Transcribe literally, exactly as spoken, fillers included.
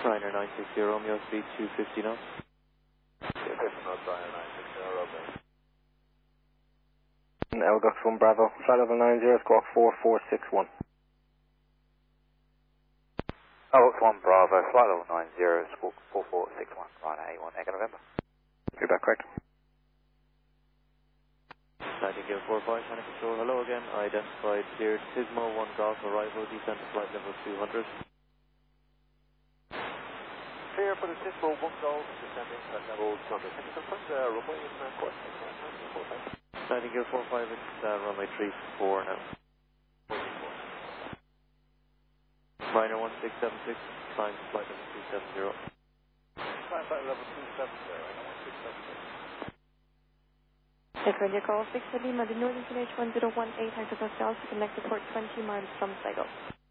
Ryanair nine six zero, Romeo speed two fifty knots. two fifty knots, Ryanair nine six zero, Romeo. Elgox one Bravo, flight level nine zero, squawk four four six one. Elgox one Bravo, flight level nine zero, squawk four four six one, Ryanair eight one, Echo November. Feedback correct. Nightingale four five, Panic Control, hello again. Identified cleared Tismo one Golf arrival, descent to flight level two hundred. Clear for the Tismo one Golf, descending at level two hundred. Can you confirm the runway in uh, course? Nightingale four five, it's uh, runway three four now. Ryanair one six seven six, climb to flight level two seven zero. Climb flight level two seven zero, Ryanair one six seven six. Echo India Golf six Lima, the Northern H one zero one eight, Hypercross Dallas to connect to port twenty miles from Sligo.